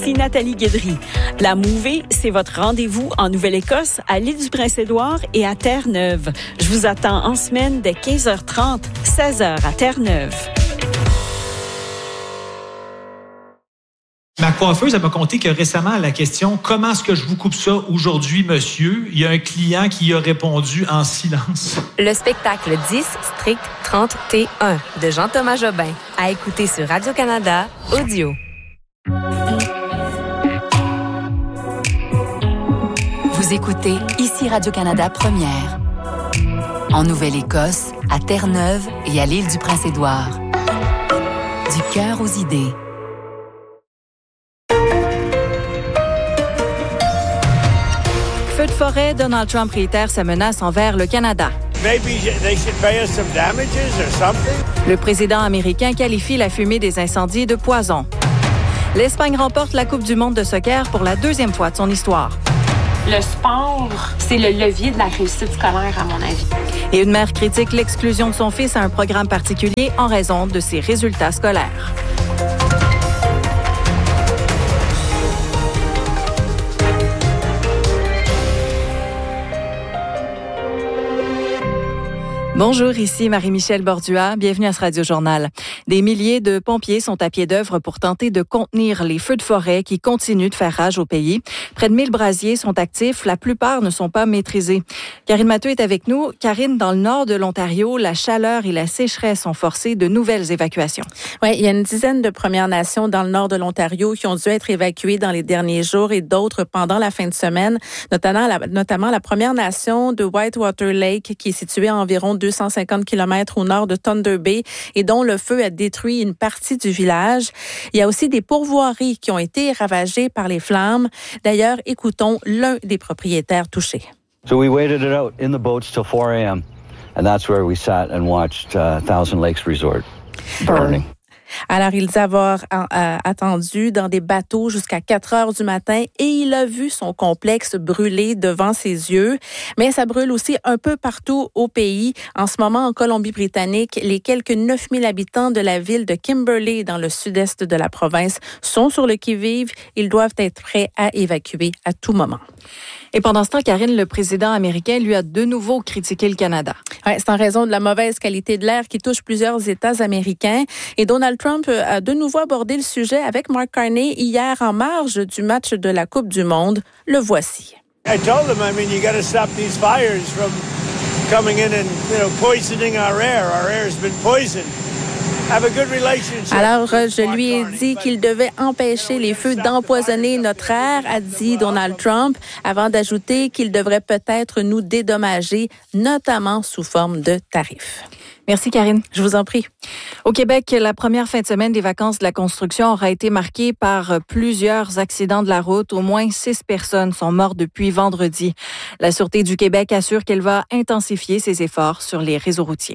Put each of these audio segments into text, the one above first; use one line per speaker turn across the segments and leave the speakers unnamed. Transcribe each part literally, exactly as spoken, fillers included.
ici Nathalie Guédry. La Mouvée, c'est votre rendez-vous en Nouvelle-Écosse, à l'île du Prince-Édouard et à Terre-Neuve. Je vous attends en semaine dès quinze heures trente, seize heures à Terre-Neuve.
Ma coiffeuse, elle m'a conté que récemment, à la question « Comment est-ce que je vous coupe ça aujourd'hui, monsieur? » il y a un client qui a répondu en silence.
Le spectacle dix, strict trente T un de Jean-Thomas Jobin, à écouter sur Radio-Canada Audio.
Vous écoutez ici Radio-Canada Première. En Nouvelle-Écosse, à Terre-Neuve et à l'île du Prince-Édouard. Du cœur aux idées.
Feu de forêt, Donald Trump réitère sa menace envers le Canada. Le président américain qualifie la fumée des incendies de poison. L'Espagne remporte la Coupe du monde de soccer pour la deuxième fois de son histoire.
Le sport, c'est le levier de la réussite scolaire, à mon avis.
Et une mère critique l'exclusion de son fils à un programme particulier en raison de ses résultats scolaires. Bonjour, ici Marie-Michel Bordua. Bienvenue à ce Radio-Journal. Des milliers de pompiers sont à pied d'œuvre pour tenter de contenir les feux de forêt qui continuent de faire rage au pays. Près de mille brasiers sont actifs. La plupart ne sont pas maîtrisés. Karine Mathieu est avec nous. Karine, dans le nord de l'Ontario, la chaleur et la sécheresse ont forcé de nouvelles évacuations.
Oui, il y a une dizaine de Premières Nations dans le nord de l'Ontario qui ont dû être évacuées dans les derniers jours et d'autres pendant la fin de semaine, notamment la, notamment la Première Nation de Whitewater Lake qui est située à environ deux cent cinquante kilomètres au nord de Thunder Bay et dont le feu a détruit une partie du village. Il y a aussi des pourvoiries qui ont été ravagées par les flammes. D'ailleurs, écoutons l'un des propriétaires touchés.
So we waited it out in the boats till four a.m. and that's where we sat and watched uh, Thousand Lakes Resort burning.
Alors, il dit avoir euh, attendu dans des bateaux jusqu'à quatre heures du matin et il a vu son complexe brûler devant ses yeux. Mais ça brûle aussi un peu partout au pays. En ce moment, en Colombie-Britannique, les quelques neuf mille habitants de la ville de Kimberley, dans le sud-est de la province, sont sur le qui-vive. Ils doivent être prêts à évacuer à tout moment.
Et pendant ce temps, Karine, le président américain, lui, a de nouveau critiqué le Canada.
Ouais, c'est en raison de la mauvaise qualité de l'air qui touche plusieurs États américains. Et Donald Trump a de nouveau abordé le sujet avec Mark Carney hier en marge du match de la Coupe du monde. Le voici.
I told him, I mean, you got to stop these fires from coming in and, you know, poisoning our air. Our air has been poisoned.
Alors, je lui ai dit qu'il devait empêcher les feux d'empoisonner notre air, a dit Donald Trump, avant d'ajouter qu'il devrait peut-être nous dédommager, notamment sous forme de tarifs.
Merci, Karine.
Je vous en prie.
Au Québec, la première fin de semaine des vacances de la construction aura été marquée par plusieurs accidents de la route. Au moins six personnes sont mortes depuis vendredi. La Sûreté du Québec assure qu'elle va intensifier ses efforts sur les réseaux routiers.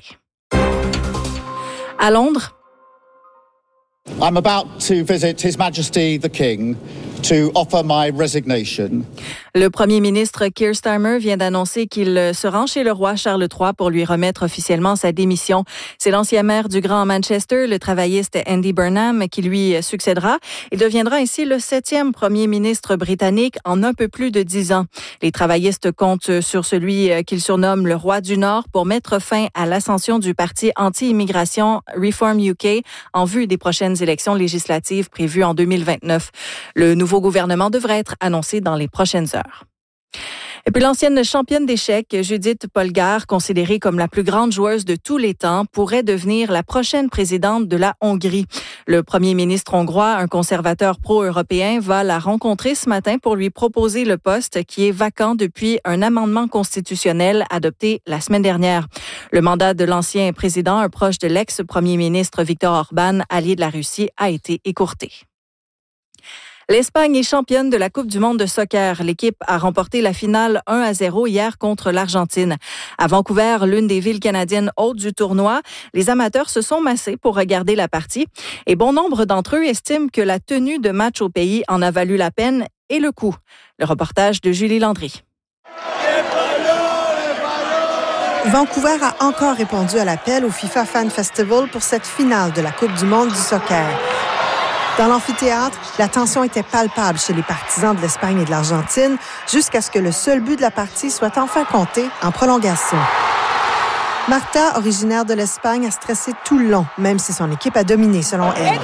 À Londres,
I'm about to visit His Majesty the King to offer my resignation.
Le premier ministre Keir Starmer vient d'annoncer qu'il se rend chez le roi Charles trois pour lui remettre officiellement sa démission. C'est l'ancien maire du Grand Manchester, le travailliste Andy Burnham, qui lui succédera. Il deviendra ainsi le septième premier ministre britannique en un peu plus de dix ans. Les travaillistes comptent sur celui qu'ils surnomment le roi du Nord pour mettre fin à l'ascension du parti anti-immigration Reform U K en vue des prochaines élections législatives prévues en deux mille vingt-neuf. Le nouveau gouvernement devrait être annoncé dans les prochaines heures. Et puis l'ancienne championne d'échecs, Judith Polgár, considérée comme la plus grande joueuse de tous les temps, pourrait devenir la prochaine présidente de la Hongrie. Le premier ministre hongrois, un conservateur pro-européen, va la rencontrer ce matin pour lui proposer le poste qui est vacant depuis un amendement constitutionnel adopté la semaine dernière. Le mandat de l'ancien président, un proche de l'ex-premier ministre Viktor Orban, allié de la Russie, a été écourté. L'Espagne est championne de la Coupe du monde de soccer. L'équipe a remporté la finale un à zéro hier contre l'Argentine. À Vancouver, l'une des villes canadiennes hautes du tournoi, les amateurs se sont massés pour regarder la partie. Et bon nombre d'entre eux estiment que la tenue de match au pays en a valu la peine et le coût. Le reportage de Julie Landry.
Vancouver a encore répondu à l'appel au FIFA Fan Festival pour cette finale de la Coupe du monde du soccer. Dans l'amphithéâtre, la tension était palpable chez les partisans de l'Espagne et de l'Argentine jusqu'à ce que le seul but de la partie soit enfin compté en prolongation. Marta, originaire de l'Espagne, a stressé tout le long, même si son équipe a dominé selon elle.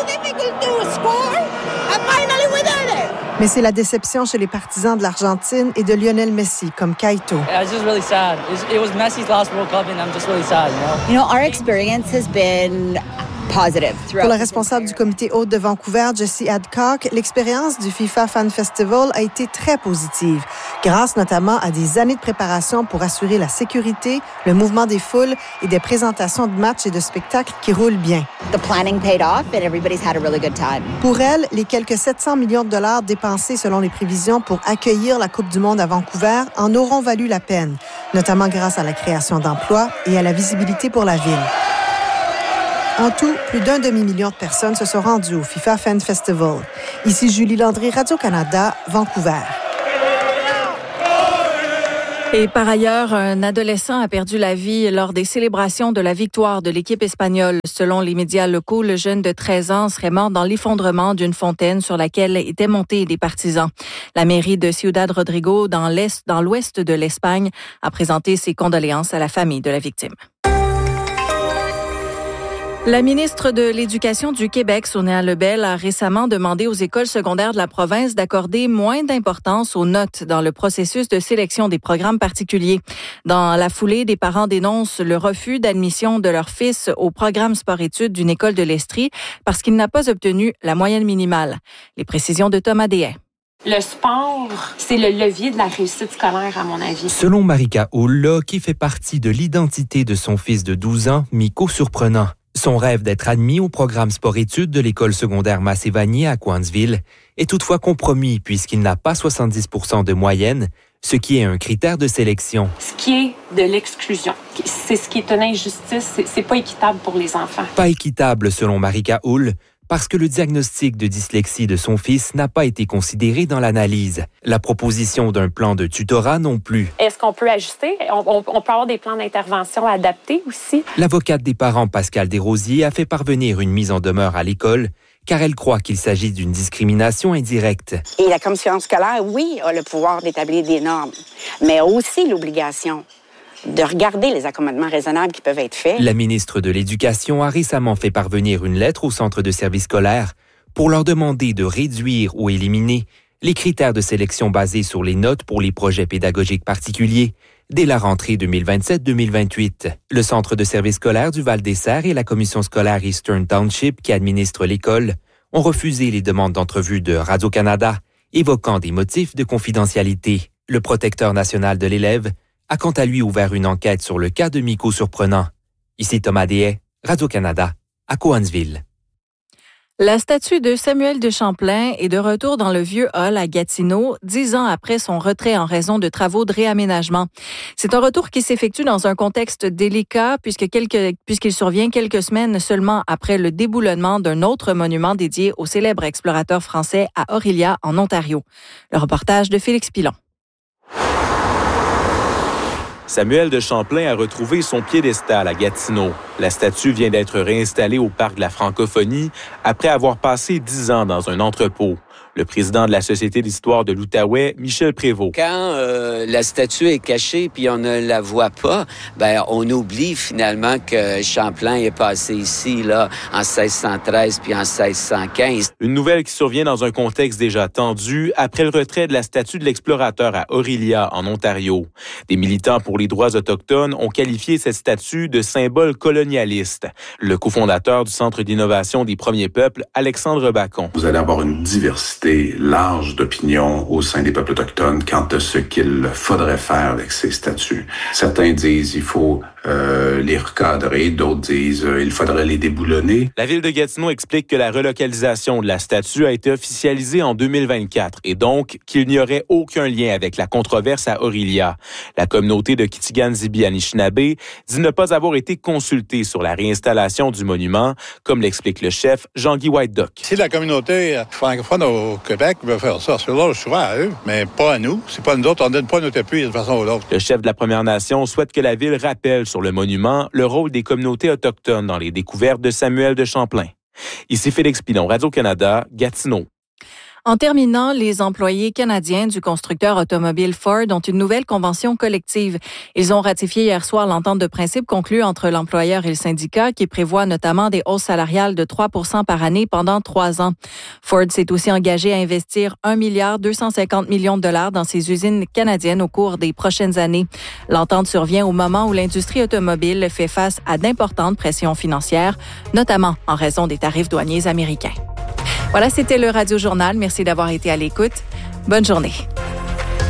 Mais c'est la déception chez les partisans de l'Argentine et de Lionel Messi, comme Kaito.
I was just really sad. It was, it was Messi's last World Cup, and I'm just really sad. You know,
you know our experience has been positive.
Pour le responsable du comité hôte de Vancouver, Jesse Adcock, l'expérience du FIFA Fan Festival a été très positive, grâce notamment à des années de préparation pour assurer la sécurité, le mouvement des foules et des présentations de matchs et de spectacles qui roulent bien.
The planning paid off and everybody's had a really good time.
Pour elle, les quelques sept cents millions de dollars dépensés selon les prévisions pour accueillir la Coupe du monde à Vancouver en auront valu la peine, notamment grâce à la création d'emplois et à la visibilité pour la ville. En tout, plus d'un demi-million de personnes se sont rendues au FIFA Fan Festival. Ici Julie Landry, Radio-Canada, Vancouver.
Et par ailleurs, un adolescent a perdu la vie lors des célébrations de la victoire de l'équipe espagnole. Selon les médias locaux, le jeune de treize ans serait mort dans l'effondrement d'une fontaine sur laquelle étaient montés des partisans. La mairie de Ciudad Rodrigo, dans l'est, dans l'ouest de l'Espagne, a présenté ses condoléances à la famille de la victime. La ministre de l'Éducation du Québec, Sonia Lebel, a récemment demandé aux écoles secondaires de la province d'accorder moins d'importance aux notes dans le processus de sélection des programmes particuliers. Dans la foulée, des parents dénoncent le refus d'admission de leur fils au programme sport-études d'une école de l'Estrie parce qu'il n'a pas obtenu la moyenne minimale. Les précisions de Thomas Dehaye.
Le sport, c'est le levier de la réussite scolaire, à mon avis.
Selon Marika Hull, le hockey fait partie de l'identité de son fils de douze ans, Miko Surprenant. Son rêve d'être admis au programme sport-études de l'école secondaire Massé-Vanier à Coansville est toutefois compromis puisqu'il n'a pas soixante-dix pour cent de moyenne, ce qui est un critère de sélection.
Ce qui est de l'exclusion. C'est ce qui est une injustice. C'est, c'est pas équitable pour les enfants.
Pas équitable selon Marika Hull, parce que le diagnostic de dyslexie de son fils n'a pas été considéré dans l'analyse. La proposition d'un plan de tutorat non plus.
Est-ce qu'on peut ajuster? On, on, on peut avoir des plans d'intervention adaptés aussi.
L'avocate des parents, Pascale Desrosiers, a fait parvenir une mise en demeure à l'école car elle croit qu'il s'agit d'une discrimination indirecte.
Et la commission scolaire, oui, a le pouvoir d'établir des normes, mais a aussi l'obligation de regarder les accommodements raisonnables qui peuvent être faits.
La ministre de l'Éducation a récemment fait parvenir une lettre au centre de services scolaires pour leur demander de réduire ou éliminer les critères de sélection basés sur les notes pour les projets pédagogiques particuliers dès la rentrée deux mille vingt-sept deux mille vingt-huit. Le centre de services scolaires du Val-des-Serres et la commission scolaire Eastern Township qui administre l'école ont refusé les demandes d'entrevue de Radio-Canada, évoquant des motifs de confidentialité. Le protecteur national de l'élève a quant à lui ouvert une enquête sur le cas de Miko Surprenant. Ici Thomas Dehaye, Radio-Canada, à Coansville.
La statue de Samuel de Champlain est de retour dans le vieux hall à Gatineau, dix ans après son retrait en raison de travaux de réaménagement. C'est un retour qui s'effectue dans un contexte délicat puisque quelques, puisqu'il survient quelques semaines seulement après le déboulonnement d'un autre monument dédié au célèbre explorateur français à Orillia, en Ontario. Le reportage de Félix Pilon.
Samuel de Champlain a retrouvé son piédestal à Gatineau. La statue vient d'être réinstallée au Parc de la Francophonie après avoir passé dix ans dans un entrepôt. Le président de la Société d'histoire de l'Outaouais, Michel Prévost.
Quand euh, la statue est cachée puis on ne la voit pas, ben on oublie finalement que Champlain est passé ici là en seize cent treize puis en seize cent quinze.
Une nouvelle qui survient dans un contexte déjà tendu après le retrait de la statue de l'explorateur à Orillia, en Ontario. Des militants pour les droits autochtones ont qualifié cette statue de symbole colonialiste. Le cofondateur du Centre d'innovation des Premiers Peuples, Alexandre Bacon.
Vous allez avoir une diversité large d'opinions au sein des peuples autochtones quant à ce qu'il faudrait faire avec ces statues. Certains disent qu'il faut euh, les recadrer, d'autres disent euh, il faudrait les déboulonner.
La ville de Gatineau explique que la relocalisation de la statue a été officialisée en deux mille vingt-quatre et donc qu'il n'y aurait aucun lien avec la controverse à Orillia. La communauté de Kitigan-Zibi-Anishinaabe dit ne pas avoir été consultée sur la réinstallation du monument, comme l'explique le chef Jean-Guy Whiteduck.
Si la communauté francophone au Québec veut faire ça, c'est là, souvent à eux, mais pas à nous. C'est pas nous autres, on donne pas notre appui d'une façon ou l'autre.
Le chef de la Première Nation souhaite que la ville rappelle sur le monument le rôle des communautés autochtones dans les découvertes de Samuel de Champlain. Ici Félix Pilon, Radio-Canada, Gatineau.
En terminant, les employés canadiens du constructeur automobile Ford ont une nouvelle convention collective. Ils ont ratifié hier soir l'entente de principe conclue entre l'employeur et le syndicat qui prévoit notamment des hausses salariales de trois pour cent par année pendant trois ans. Ford s'est aussi engagé à investir un milliard deux cent cinquante millions de dollars dans ses usines canadiennes au cours des prochaines années. L'entente survient au moment où l'industrie automobile fait face à d'importantes pressions financières, notamment en raison des tarifs douaniers américains. Voilà, c'était le Radio Journal. Merci d'avoir été à l'écoute. Bonne journée.